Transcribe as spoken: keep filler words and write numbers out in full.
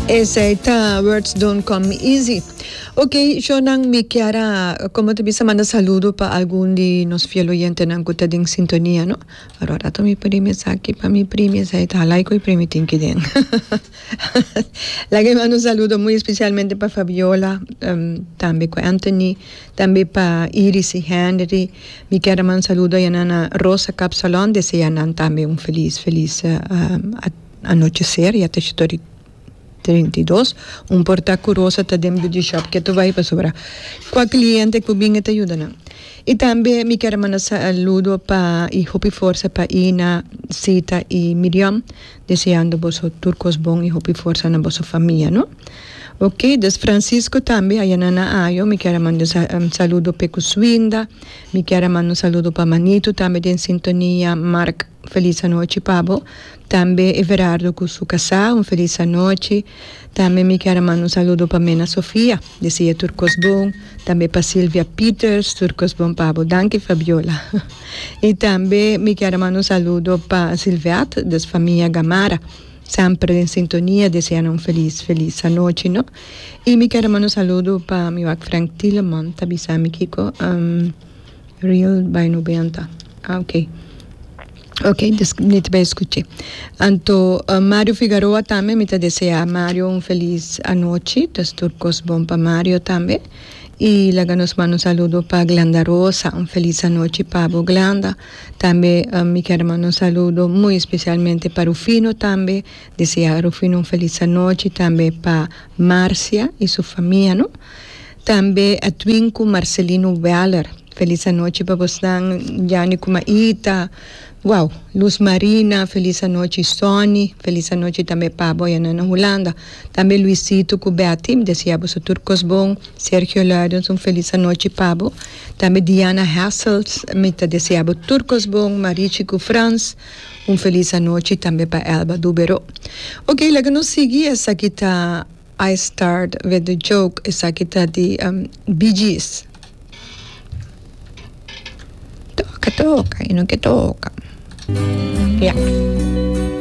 Essa words don't come easy. Ok, yo nang mi chiara, como te bisa manda saludo pa algún di nos fiel oyente nang kuta ding sintonía, no? Allora, to mi primi saki pa mi primi sa ita like ko primi tinki din. Lagi mando un saludo muy especialmente pa Fabiola, um, también pa Anthony, también pa Iris y Henry. Mi chiara mando un saludo a Yanana Rosa Capsalón, desean también un feliz, feliz uh, um, anochecer, ya te estoy trinta y dos, un portaco rosa ta dem beauty shop que tu vai para sobra. Qua cliente que bien te ayudan. Y también mi quiero mandar saludo para y hopi forza para Ina, Sita y Miriam, deseando vos turcos bon y hopi forza na vos familia, ¿no? Ok, des Francisco también, allá nana ayo, mi quiero mandar un saludo para Cuswinda, mi quiero mandar un saludo para Manito, también en sintonía, Mark, feliz noche, Pablo. También Everardo con su casa, un feliz noche. También me quiero mandar un saludo para Mena Sofía, decía Turcos Bon. También para Silvia Peters, Turcos Bon Pablo. Danke Fabiola. Y también me quiero mandar un saludo para Silviat, de su familia Gamara. Siempre en sintonía, desean un feliz, feliz noche, ¿no? Y me quiero mandar un saludo para mi Wack Frank Tillemont, tabisa mi Kiko, um, Real by noventa. Ah, ok. Ok, nicht mehr escuché. Anto uh, Mario Figueroa también me te desea a Mario un feliz anoche, los turcos bon para Mario también. Y le ganos un saludo para Glenda Rosa, un feliz anoche para Glenda. También uh, mi hermano un saludo muy especialmente para Rufino también. Desea a Rufino un feliz anoche, también para Marcia y su familia, ¿no? También a Twinku Marcelino Weller. Feliz noche para vos, Yanni Kumaita. Wow, Luz Marina, feliz noche, Sony, feliz noche también para Boyana na Holanda. También Luisito Kubeatim, deseamos a Turcos Bon, Sergio Ladons, un feliz noche, Pabo. También Diana Hassels, me te deseamos Turcos Bon, Marichico Franz, un feliz noche también para Elba Dubero. Ok, la que nos sigue es aquí está I Start with the Joke, es aquí está de um, Bee Gees. Toca, toca, y no que toca. Yeah.